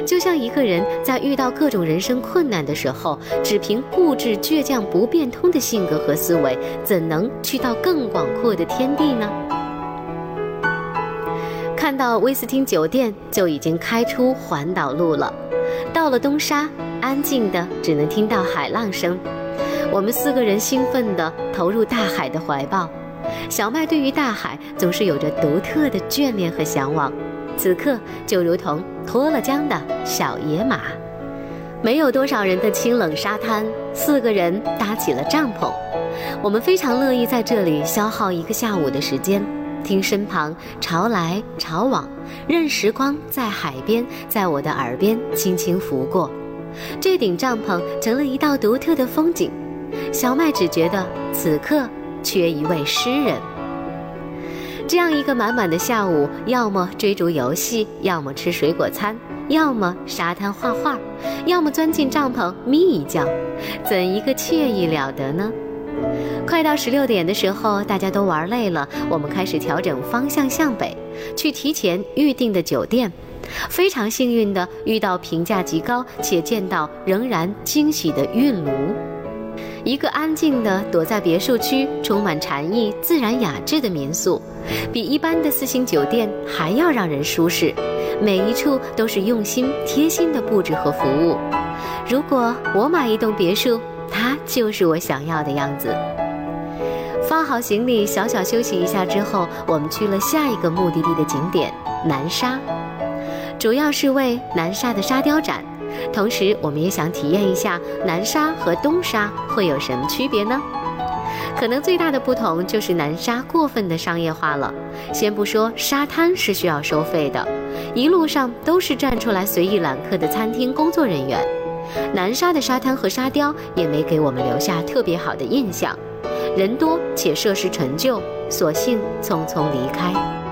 就像一个人在遇到各种人生困难的时候，只凭固执倔强不变通的性格和思维，怎能去到更广阔的天地呢？看到威斯汀酒店就已经开出环岛路了，到了东沙，安静的只能听到海浪声。我们4个人兴奋地投入大海的怀抱。小麦对于大海总是有着独特的眷恋和向往，此刻就如同脱了缰的小野马。没有多少人的清冷沙滩，4个人搭起了帐篷。我们非常乐意在这里消耗1个下午的时间，听身旁潮来潮往，任时光在海边，在我的耳边轻轻拂过。这顶帐篷成了一道独特的风景。小麦只觉得此刻缺一位诗人。这样一个满满的下午，要么追逐游戏，要么吃水果餐，要么沙滩画画，要么钻进帐篷眯一觉，怎一个惬意了得呢？快到16点的时候，大家都玩累了，我们开始调整方向向北，去提前预定的酒店。非常幸运地遇到评价极高且见到仍然惊喜的韵炉，一个安静的躲在别墅区，充满禅意、自然雅致的民宿，比一般的4星酒店还要让人舒适，每一处都是用心贴心的布置和服务。如果我买一栋别墅，它就是我想要的样子。放好行李，小小休息一下之后，我们去了下一个目的地的景点南沙，主要是为南沙的沙雕展，同时我们也想体验一下南沙和东沙会有什么区别呢？可能最大的不同就是南沙过分的商业化了。先不说沙滩是需要收费的，一路上都是站出来随意揽客的餐厅工作人员。南沙的沙滩和沙雕也没给我们留下特别好的印象，人多且设施陈旧，索性匆匆离开。